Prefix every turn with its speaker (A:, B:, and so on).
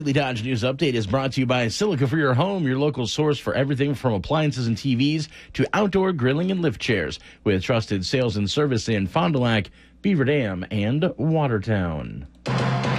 A: The Dodge News Update is brought to you by Silica for Your Home, your local source for everything from appliances and TVs to outdoor grilling and lift chairs, with trusted sales and service in Fond du Lac, Beaver Dam, and Watertown.